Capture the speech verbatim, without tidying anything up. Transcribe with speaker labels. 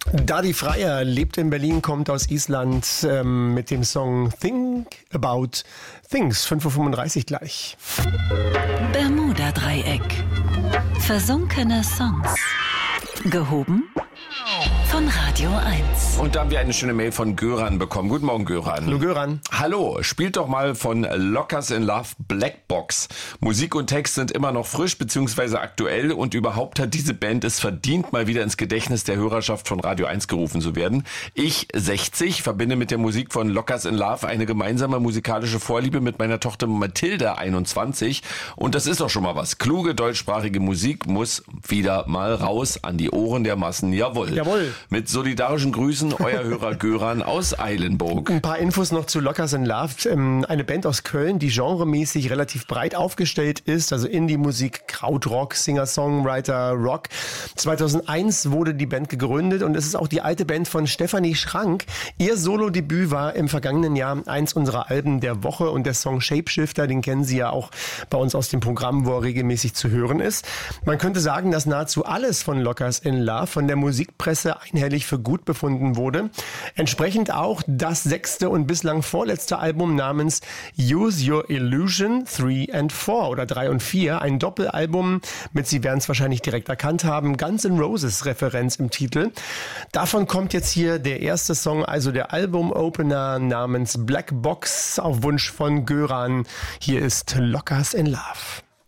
Speaker 1: Dadi Freyr lebt in Berlin, kommt aus Island ähm, mit dem Song Think About Things. fünf Uhr fünfunddreißig gleich.
Speaker 2: Bermuda-Dreieck. Versunkene Songs. Gehoben von Radio eins.
Speaker 3: Und da haben wir eine schöne Mail von Göran bekommen. Guten Morgen, Göran.
Speaker 1: Hallo, Göran.
Speaker 3: Hallo, spielt doch mal von Lockers in Love Blackbox. Musik und Text sind immer noch frisch bzw. aktuell und überhaupt hat diese Band es verdient, mal wieder ins Gedächtnis der Hörerschaft von Radio eins gerufen zu werden. Ich, sechzig, verbinde mit der Musik von Lockers in Love eine gemeinsame musikalische Vorliebe mit meiner Tochter Mathilda, einundzwanzig. Und das ist doch schon mal was. Kluge deutschsprachige Musik muss wieder mal raus an die Ohren der Massen. Jawohl.
Speaker 1: Jawohl.
Speaker 3: Mit solidarischen Grüßen, euer Hörer Göran aus Eilenburg.
Speaker 1: Ein paar Infos noch zu Lockers in Love. Eine Band aus Köln, die genremäßig relativ breit aufgestellt ist, also Indie-Musik, Krautrock, Singer-Songwriter, Rock. zweitausendeins wurde die Band gegründet und es ist auch die alte Band von Stefanie Schrank. Ihr Solo-Debüt war im vergangenen Jahr eins unserer Alben der Woche und der Song Shapeshifter, den kennen Sie ja auch bei uns aus dem Programm, wo er regelmäßig zu hören ist. Man könnte sagen, dass nahezu alles von Lockers in Love von der Musikpresse einhellig für gut befunden wurde. Entsprechend auch das sechste und bislang vorletzte Album namens Use Your Illusion drei and vier oder drei und vier. Ein Doppelalbum mit, Sie werden es wahrscheinlich direkt erkannt haben, Guns N' Roses Referenz im Titel. Davon kommt jetzt hier der erste Song, also der Album-Opener namens Black Box auf Wunsch von Göran. Hier ist Lockers in Love.